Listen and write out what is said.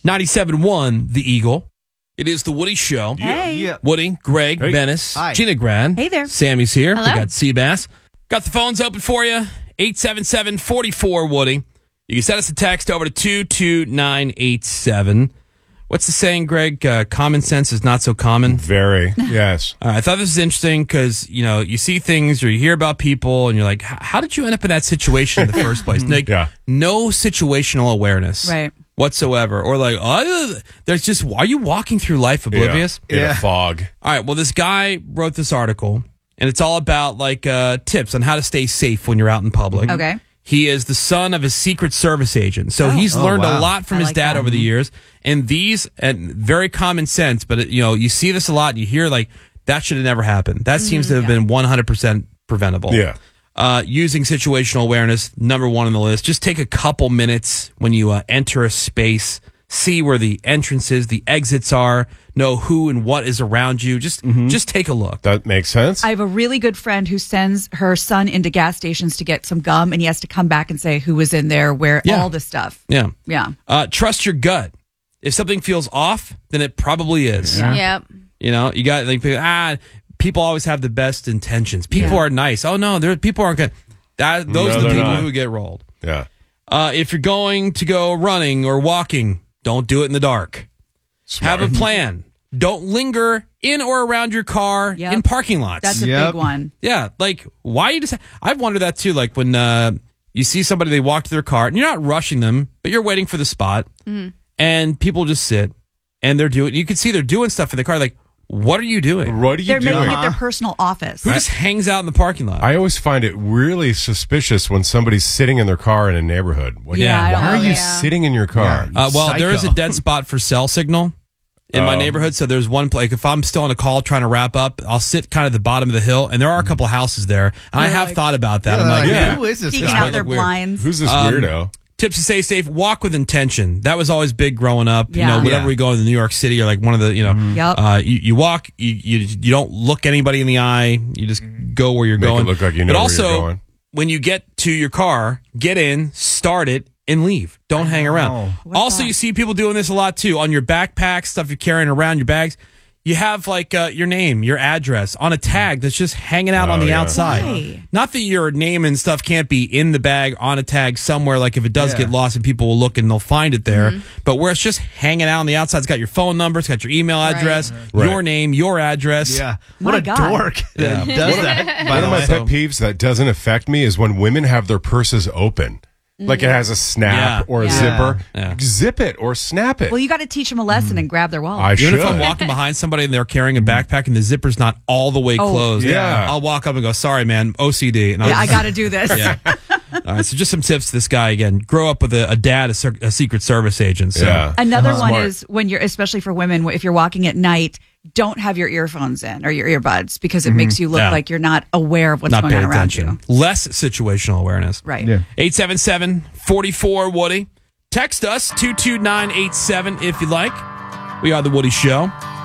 97.1 The Eagle. It is the Woody Show. Hey. Yeah. Woody, Greg, Hey. Dennis, Hi. Gina Gran. Hey there. Sammy's here. Hello. We got Seabass. Got the phones open for you. 877-44-Woody. You can send us a text over to 22987. What's the saying, Greg? Common sense is not so common. Very. Yes. I thought this was interesting because, you see things or you hear about people and you're like, how did you end up in that situation in the first place? Like, Yeah. no situational awareness Right. whatsoever. Or like, there's just, are you walking through life oblivious? In Yeah. a fog. All right. Well, this guy wrote this article and it's all about tips on how to stay safe when you're out in public. Okay. He is the son of a Secret Service agent. So he's learned a wow. lot from I his like dad that. over the years. And very common sense, but you see this a lot and you hear like that should have never happened. That seems to have been 100% preventable. Yeah. Using situational awareness, number one on the list. Just take a couple minutes when you enter a space, see where the entrances, the exits are, know who and what is around you. Just take a look. That makes sense. I have a really good friend who sends her son into gas stations to get some gum, and he has to come back and say who was in there, where Yeah. all the stuff. Yeah. Yeah. Trust your gut. If something feels off, then it probably is. Yeah. Yep. You got people always have the best intentions. People are nice. Oh no, people aren't good. Those No, are the they're people not. who get rolled. Yeah. If you're going to go running or walking, don't do it in the dark. Smart. Have a plan. Don't linger in or around your car Yep. in parking lots. That's a Yep. big one. Yeah, like why you just? I've wondered that too. Like when you see somebody, they walk to their car, and you're not rushing them, but you're waiting for the spot, and people just sit and they're doing. You can see they're doing stuff in the car. Like, what are you doing? What are you They're doing? making it their personal office. Who just hangs out in the parking lot? I always find it really suspicious when somebody's sitting in their car in a neighborhood. What- Yeah, I don't Why are know, you yeah. sitting in your car? Yeah. Well, there is a Psycho. dead spot for cell signal in my Oh. neighborhood. So there's one place. If I'm still on a call trying to wrap up, I'll sit kind of at the bottom of the hill, and there are a couple houses there. And I have thought about that. I'm like, yeah. Who is this Peeking guy? out their Weird. blinds. Who's this weirdo? tips to stay safe: walk with intention. That was always big growing up. Yeah. Whenever we go into New York City, or like one of the, Yep. you walk, you don't look anybody in the eye. You just go where you're Make going. it look like you know but where also, you're going. when you get to your car, get in, start it, and leave. Don't hang around. What's Also, that? you see people doing this a lot too on your backpack, stuff you're carrying around, your bags. You have like your name, your address on a tag that's just hanging out on the yeah. outside. Why? Not that your name and stuff can't be in the bag on a tag somewhere. Like if it does Yeah. get lost and people will look and they'll find it there. But where it's just hanging out on the outside, it's got your phone number, it's got your email address, Right. your name, your address. Yeah. What My a God. dork Yeah. that does that, by One the of my way. pet peeves that doesn't affect me is when women have their purses open. Like it has a snap Yeah. or a Yeah. zipper. Yeah. Zip it or snap it. Well, you got to teach them a lesson and grab their wallet. I Even should. if I'm walking behind somebody and they're carrying a backpack and the zipper's not all the way Oh, closed, yeah. I'll walk up and go, "Sorry, man, OCD." And I'll I just- got to do this. Yeah. All right. So just some tips to this guy again. Grow up with a dad, a Secret Service agent. So Yeah. Another one Smart. is when you're, especially for women, if you're walking at night, don't have your earphones in or your earbuds because it makes you look Yeah. like you're not aware of what's not going paying on around attention. you. Less situational awareness. Right. Yeah. 877-44-WOODY. Text us 22987 if you like. We are The Woody Show.